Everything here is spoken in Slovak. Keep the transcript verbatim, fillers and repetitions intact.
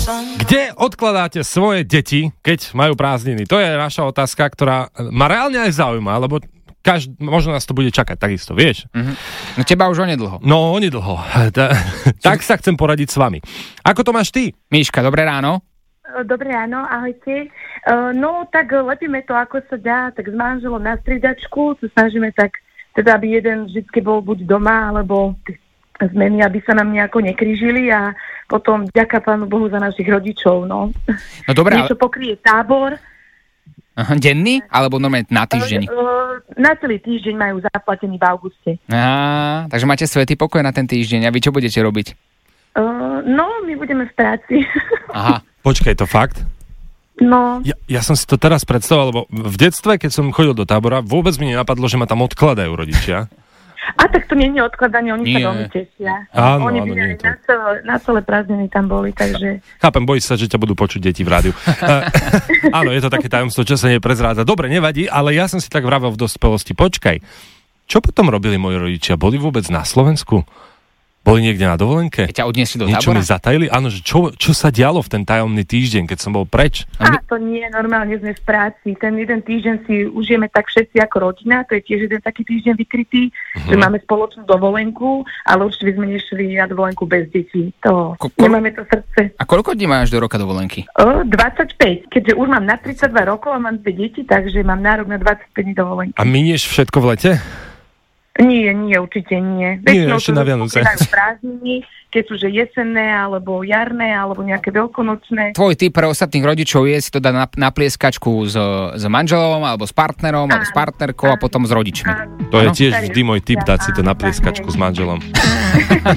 Kde odkladáte svoje deti, keď majú prázdniny? To je naša otázka, ktorá ma reálne aj zaujíma, lebo každý, možno nás to bude čakať takisto, vieš? Mm-hmm. No teba už onedlho. No, onedlho. Tak sa chcem poradiť s vami. Ako to máš ty? Míška, dobré ráno. Dobré ráno, ahojte. No, tak lepíme to, ako sa dá, tak s manželom na striedačku, sa snažíme tak, teda aby jeden vždycky bol buď doma, alebo zmeny, aby sa nám nejako nekrížili a potom ďaká Pánu Bohu za našich rodičov, no. No dobré, niečo ale... pokrie tábor. Aha, denný? Alebo normálne na týždeň? Na celý týždeň majú zaplatený v auguste. Á, takže máte svätý pokoj na ten týždeň. A vy čo budete robiť? Uh, no, my budeme v práci. Aha. Počkaj, to fakt? No. Ja, ja som si to teraz predstavoval, lebo v detstve, keď som chodil do tábora, vôbec mi nenapadlo, že ma tam odkladajú rodičia. A tak to nie je odkladanie, oni nie. sa veľmi tešia. Áno, oni áno, by nie aj na celé, na celé prázdniny tam boli, takže... Chápem, bojíš sa, že ťa budú počuť deti v rádiu. uh, áno, je to také tajomstvo, čo sa neprezrádza. Dobre, nevadí, ale ja som si tak vravel v dospelosti. Počkaj, čo potom robili moji rodičia? Boli vôbec na Slovensku? Boli niekde na dovolenke? Keď ťa odniesli do Niečo tábora? mi zatajili? Áno, že čo, čo sa dialo v ten tajomný týždeň, keď som bol preč? A to nie, normálne sme v práci. Ten jeden týždeň si užijeme tak všetci ako rodina, to je tiež jeden taký týždeň vykrytý, uh-huh. že máme spoločnú dovolenku, ale určite sme nešli na dovolenku bez detí. To, Ko- nemáme to srdce. A koľko dní máš do roka dovolenky? O, dvadsaťpäť, keďže už mám na tridsaťdva rokov a mám dve deti, takže mám nárok na dvadsaťpäť dní dovolenky. A minieš všetko v lete? Nie, nie, určite nie. Nie, ešte na Vianoce. Prázdniny, keď sú že jesenné, alebo jarné, alebo nejaké veľkonočné. Tvoj tip pre ostatných rodičov je si to dať na, na plieskačku s, s manželom, alebo s partnerom, alebo s partnerkou a potom s rodičmi. To je tiež vždy môj tip, dať si to na plieskačku s manželom.